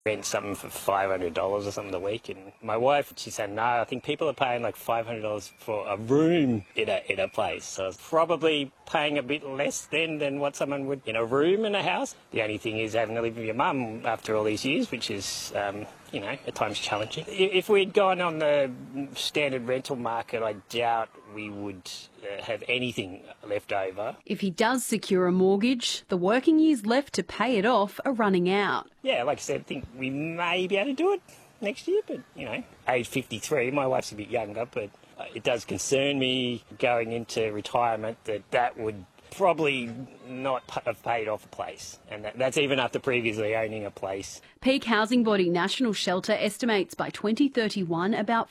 rent something for $500 or something a week, and my wife, she said, no, I think people are paying like $500 for a room in a place. So I was probably paying a bit less than what someone would in a room in a house. The only thing is having to live with your mum after all these years, which is, at times challenging. If we'd gone on the standard rental market, I doubt we would have anything left over. If he does secure a mortgage, the working years left to pay it off are running out. Yeah, like I said, I think we may be able to do it next year, but, age 53, my wife's a bit younger, but it does concern me going into retirement that would probably not have paid off a place, and that's even after previously owning a place. Peak housing body National Shelter estimates by 2031 about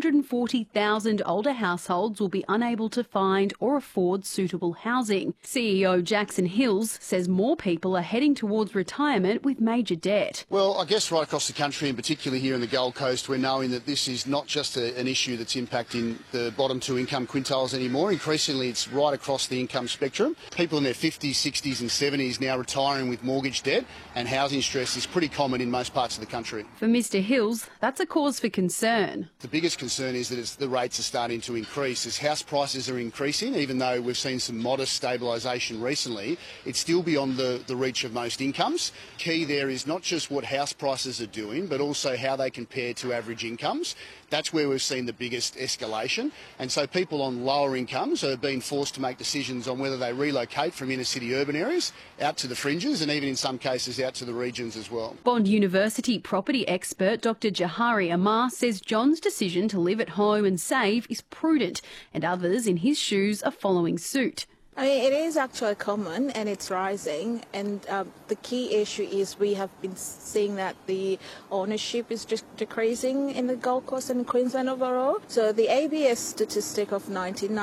440,000 older households will be unable to find or afford suitable housing. CEO Jackson Hills says more people are heading towards retirement with major debt. Well, I guess right across the country, and particularly here in the Gold Coast, we're knowing that this is not just an issue that's impacting the bottom two income quintiles anymore. Increasingly, it's right across the income spectrum. People in their 50s, 60s and 70s now retiring with mortgage debt, and housing stress is pretty common in most parts of the country. For Mr Hills, that's a cause for concern. The biggest concern is that the rates are starting to increase. As house prices are increasing, even though we've seen some modest stabilisation recently, it's still beyond the reach of most incomes. Key there is not just what house prices are doing, but also how they compare to average incomes. That's where we've seen the biggest escalation. And so people on lower incomes are being forced to make decisions on whether they relocate from inner city urban areas out to the fringes, and even in some cases out to the regions as well. Bond University property expert Dr Jahari Amar says John's decision to live at home and save is prudent, and others in his shoes are following suit. I mean, it is actually common and it's rising, and the key issue is we have been seeing that the ownership is just decreasing in the Gold Coast and Queensland overall. So the ABS statistic of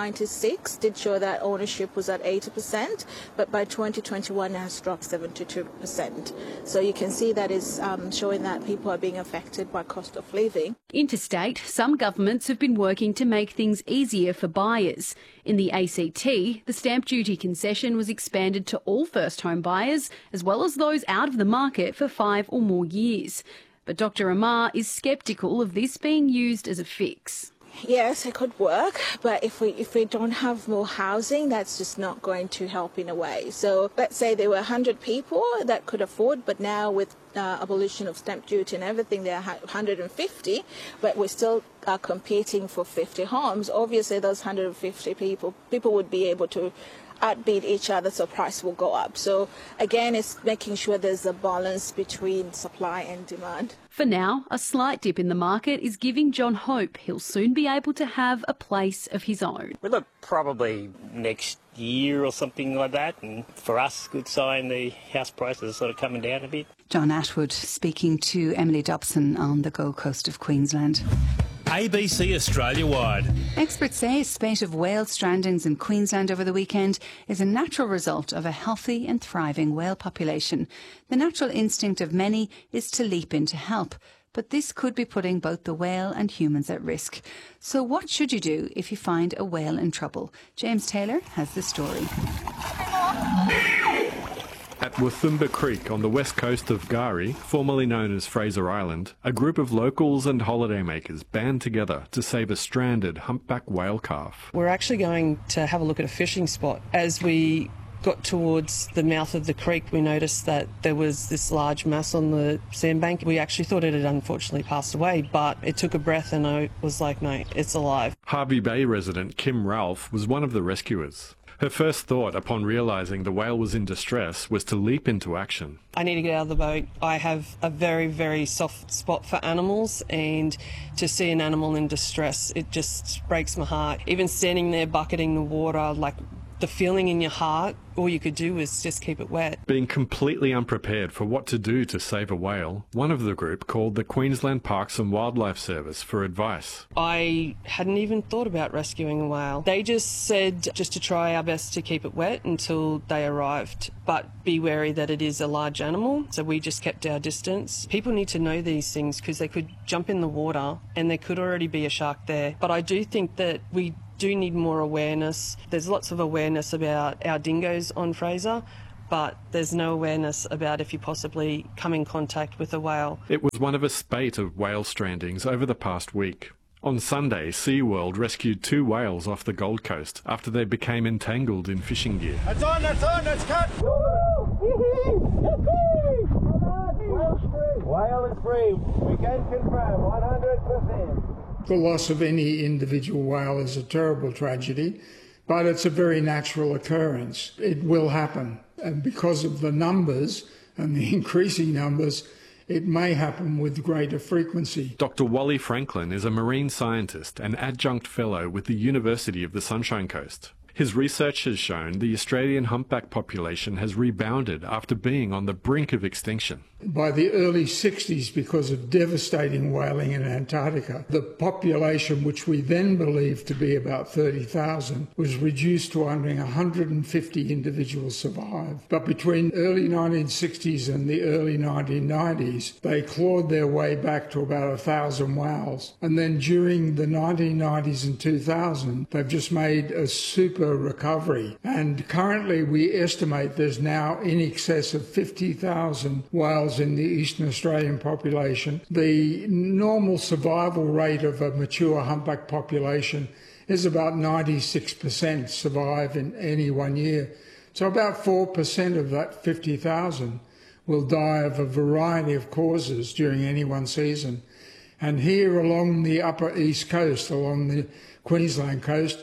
1996 did show that ownership was at 80%, but by 2021 it has dropped 72%. So you can see that is showing that people are being affected by cost of living. Interstate, some governments have been working to make things easier for buyers. In the ACT, the stamp duty concession was expanded to all first home buyers, as well as those out of the market for 5 or more years. But Dr Amar is sceptical of this being used as a fix. Yes, it could work, but if we don't have more housing, that's just not going to help in a way. So let's say there were 100 people that could afford, but now with abolition of stamp duty and everything, there are 150, but we're still competing for 50 homes. Obviously, those 150 people would be able to outbid each other, so price will go up. So again, it's making sure there's a balance between supply and demand. For now, a slight dip in the market is giving John hope he'll soon be able to have a place of his own. We look probably next year or something like that, and for us, good sign the house prices are sort of coming down a bit. John Atwood speaking to Emily Dobson on the Gold Coast of Queensland. ABC Australia-wide. Experts say a spate of whale strandings in Queensland over the weekend is a natural result of a healthy and thriving whale population. The natural instinct of many is to leap in to help, but this could be putting both the whale and humans at risk. So what should you do if you find a whale in trouble? James Taylor has the story. At Wathumba Creek on the west coast of Gari, formerly known as Fraser Island, a group of locals and holidaymakers band together to save a stranded humpback whale calf. We're actually going to have a look at a fishing spot. As we got towards the mouth of the creek, we noticed that there was this large mass on the sandbank. We actually thought it had unfortunately passed away, but it took a breath and I was like, no, it's alive. Harvey Bay resident Kim Ralph was one of the rescuers. Her first thought upon realising the whale was in distress was to leap into action. I need to get out of the boat. I have a very, very soft spot for animals, and to see an animal in distress, it just breaks my heart. Even standing there bucketing the water, like the feeling in your heart, all you could do was just keep it wet. Being completely unprepared for what to do to save a whale, one of the group called the Queensland Parks and Wildlife Service for advice. I hadn't even thought about rescuing a whale. They just said just to try our best to keep it wet until they arrived, but be wary that it is a large animal, so we just kept our distance. People need to know these things because they could jump in the water and there could already be a shark there. But I do think that we do need more awareness. There's lots of awareness about our dingoes on Fraser, but there's no awareness about if you possibly come in contact with a whale. It was one of a spate of whale strandings over the past week. On Sunday, SeaWorld rescued 2 whales off the Gold Coast after they became entangled in fishing gear. That's on, cut! Whale is free. We can confirm 100%. The loss of any individual whale is a terrible tragedy, but it's a very natural occurrence. It will happen. And because of the numbers and the increasing numbers, it may happen with greater frequency. Dr. Wally Franklin is a marine scientist and adjunct fellow with the University of the Sunshine Coast. His research has shown the Australian humpback population has rebounded after being on the brink of extinction. By the early 60s, because of devastating whaling in Antarctica, the population, which we then believed to be about 30,000, was reduced to only 150 individuals survived. But between early 1960s and the early 1990s, they clawed their way back to about 1,000 whales. And then during the 1990s and 2000, they've just made a super recovery. And currently we estimate there's now in excess of 50,000 whales in the Eastern Australian population. The normal survival rate of a mature humpback population is about 96% survive in any 1 year. So about 4% of that 50,000 will die of a variety of causes during any one season. And here along the upper east coast, along the Queensland coast,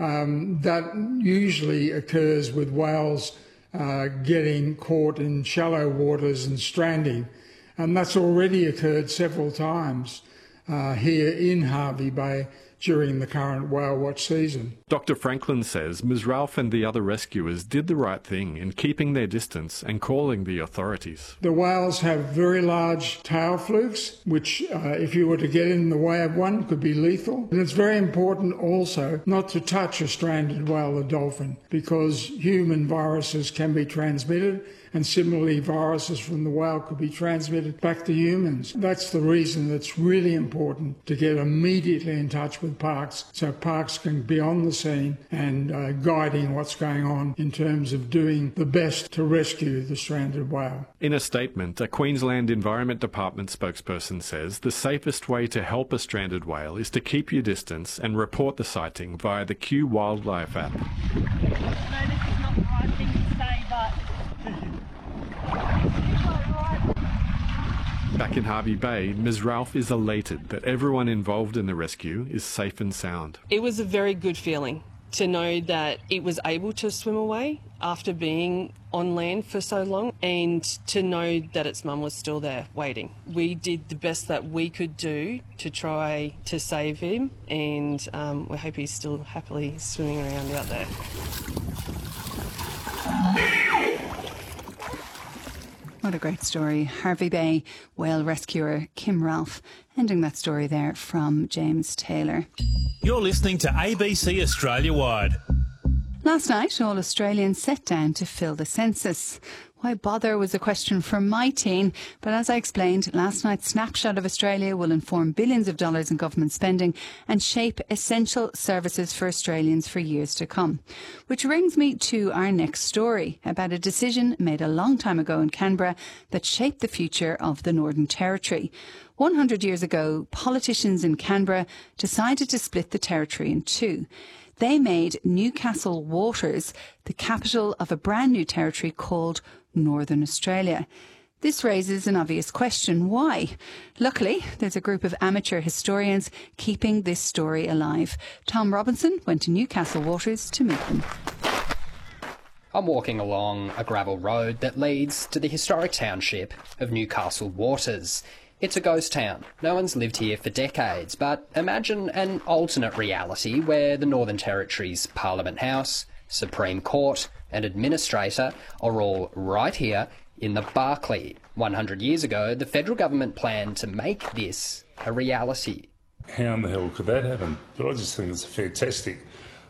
that usually occurs with whales getting caught in shallow waters and stranding. And that's already occurred several times here in Hervey Bay during the current whale watch season. Dr. Franklin says Ms. Ralph and the other rescuers did the right thing in keeping their distance and calling the authorities. The whales have very large tail flukes, which if you were to get in the way of one could be lethal. And it's very important also not to touch a stranded whale or dolphin, because human viruses can be transmitted, and similarly viruses from the whale could be transmitted back to humans. That's the reason it's really important to get immediately in touch with parks, so parks can be on the scene and guiding what's going on in terms of doing the best to rescue the stranded whale. In a statement, a Queensland Environment Department spokesperson says the safest way to help a stranded whale is to keep your distance and report the sighting via the Q Wildlife app. I know this is not the right thing to say, but... Back in Hervey Bay, Ms. Ralph is elated that everyone involved in the rescue is safe and sound. It was a very good feeling to know that it was able to swim away after being on land for so long, and to know that its mum was still there waiting. We did the best that we could do to try to save him, and we hope he's still happily swimming around out there. What a great story. Hervey Bay whale rescuer Kim Ralph ending that story there from James Taylor. You're listening to ABC Australia Wide. Last night, all Australians sat down to fill the census. Why bother was a question from my teen, but as I explained, last night's snapshot of Australia will inform billions of dollars in government spending and shape essential services for Australians for years to come. Which brings me to our next story about a decision made a long time ago in Canberra that shaped the future of the Northern Territory. 100 years ago, politicians in Canberra decided to split the territory in two. They made Newcastle Waters the capital of a brand new territory called Northern Australia. This raises an obvious question. Why? Luckily, there's a group of amateur historians keeping this story alive. Tom Robinson went to Newcastle Waters to meet them. I'm walking along a gravel road that leads to the historic township of Newcastle Waters. It's a ghost town. No one's lived here for decades, but imagine an alternate reality where the Northern Territory's Parliament House, Supreme Court and Administrator are all right here in the Barclay. 100 years ago, the federal government planned to make this a reality. How in the hell could that happen? But I just think it's a fantastic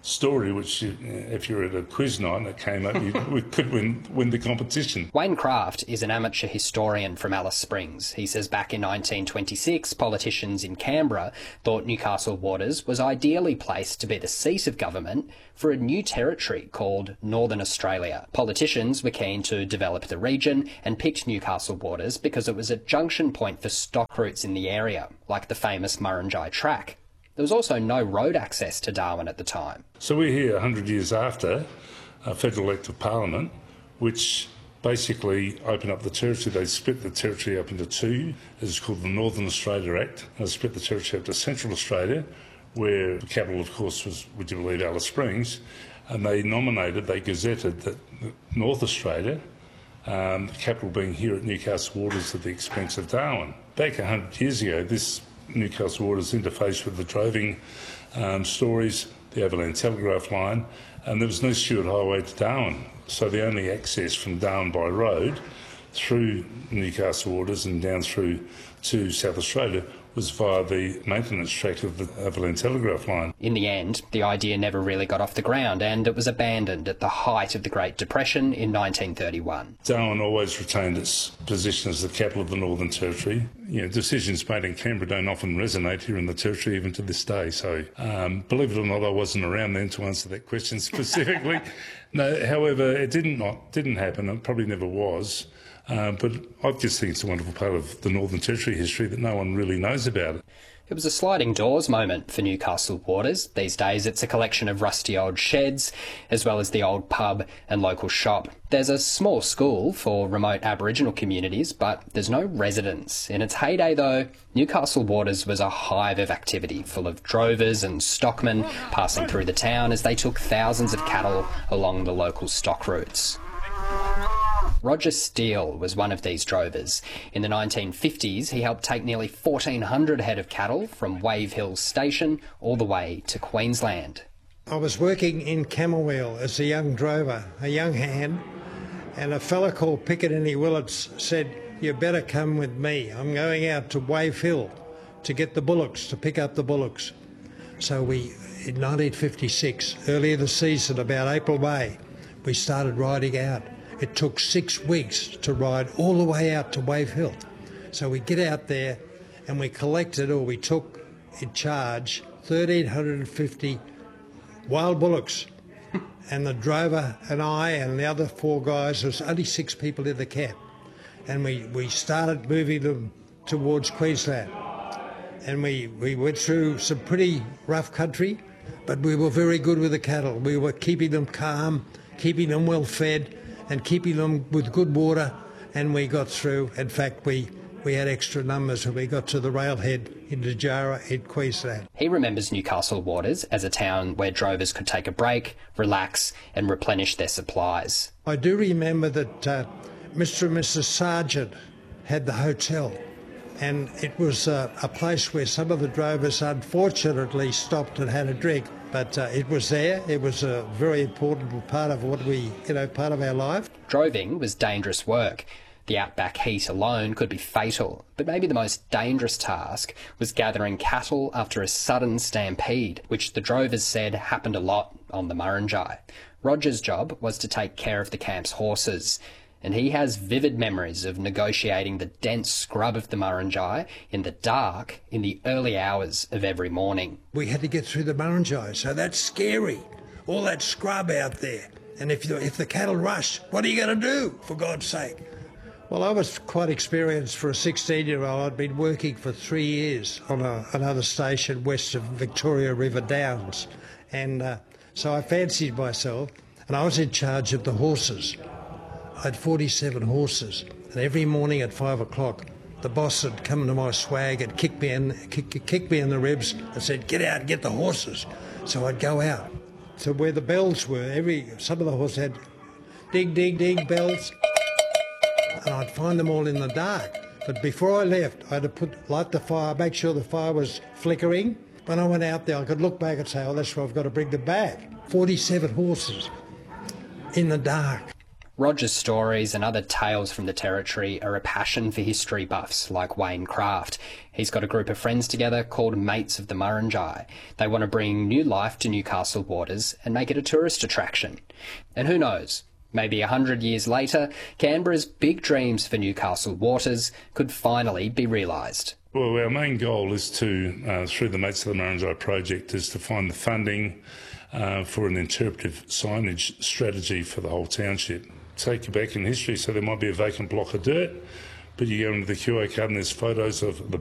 story, which if you're at a quiz night and it came up, we could win the competition. Wayne Craft is an amateur historian from Alice Springs. He says back in 1926, politicians in Canberra thought Newcastle Waters was ideally placed to be the seat of government for a new territory called Northern Australia. Politicians were keen to develop the region and picked Newcastle Waters because it was a junction point for stock routes in the area, like the famous Murrinjai Track. There was also no road access to Darwin at the time. So we're here 100 years after a federal act of parliament, which basically opened up the territory. They split the territory up into two. It's called the Northern Australia Act. And they split the territory up to Central Australia, where the capital, of course, was, would you believe, Alice Springs. And they gazetted that North Australia, the capital being here at Newcastle Waters at the expense of Darwin. Back 100 years ago, this Newcastle Waters interfaced with the droving stories, the Overland Telegraph Line, and there was no Stuart Highway to Darwin. So the only access from Darwin by road through Newcastle Waters and down through to South Australia was via the maintenance track of the Overland Telegraph Line. In the end, the idea never really got off the ground, and it was abandoned at the height of the Great Depression in 1931. Darwin always retained its position as the capital of the Northern Territory. You know, decisions made in Canberra don't often resonate here in the Territory, even to this day. So, believe it or not, I wasn't around then to answer that question specifically. No, however, it didn't happen. It probably never was. But I just think it's a wonderful part of the Northern Territory history that no one really knows about it. It was a sliding doors moment for Newcastle Waters. These days it's a collection of rusty old sheds, as well as the old pub and local shop. There's a small school for remote Aboriginal communities, but there's no residents. In its heyday though, Newcastle Waters was a hive of activity, full of drovers and stockmen passing through the town as they took thousands of cattle along the local stock routes. Roger Steele was one of these drovers. In the 1950s, he helped take nearly 1,400 head of cattle from Wave Hill Station all the way to Queensland. I was working in Camberwell as a young drover, a young hand, and a fella called Piccadilly Willits said, "You better come with me. I'm going out to Wave Hill to get the bullocks, to pick up the bullocks." So in 1956, early in the season, about April, May, we started riding out. It took 6 weeks to ride all the way out to Wave Hill. So we get out there and we collected, or we took in charge, 1,350 wild bullocks. And the drover and I and the other 4 guys, there was only 6 people in the camp. And we started moving them towards Queensland. And we went through some pretty rough country, but we were very good with the cattle. We were keeping them calm, keeping them well fed, and keeping them with good water, and we got through. In fact, we had extra numbers when we got to the railhead in Dejara in Queensland. He remembers Newcastle Waters as a town where drovers could take a break, relax and replenish their supplies. I do remember that Mr. and Mrs. Sargent had the hotel, and it was a place where some of the drovers unfortunately stopped and had a drink. But it was there. It was a very important part of part of our life. Droving was dangerous work. The outback heat alone could be fatal, but maybe the most dangerous task was gathering cattle after a sudden stampede, which the drovers said happened a lot on the Murrinjai. Roger's job was to take care of the camp's horses, and he has vivid memories of negotiating the dense scrub of the Murrinjai in the dark in the early hours of every morning. We had to get through the Murrinjai, so that's scary. All that scrub out there. And if the cattle rush, what are you going to do, for God's sake? Well, I was quite experienced for a 16-year-old. I'd been working for 3 years on another station west of Victoria River Downs. And so I fancied myself, and I was in charge of the horses. I had 47 horses, and every morning at 5 o'clock, the boss would come to my swag and kick me in the ribs and said, "Get out and get the horses." So I'd go out to where the bells were. Some of the horses had ding, ding, ding bells, and I'd find them all in the dark. But before I left, I had to light the fire, make sure the fire was flickering. When I went out there, I could look back and say, "Oh, that's where I've got to bring them back." 47 horses in the dark. Roger's stories and other tales from the territory are a passion for history buffs like Wayne Craft. He's got a group of friends together called Mates of the Murrinjai. They want to bring new life to Newcastle waters and make it a tourist attraction. And who knows, maybe 100 years later, Canberra's big dreams for Newcastle waters could finally be realised. Well, our main goal is to, through the Mates of the Murrinjai project, is to find the funding for an interpretive signage strategy for the whole township. Take you back in history, so there might be a vacant block of dirt, but you go into the QA card and there's photos of the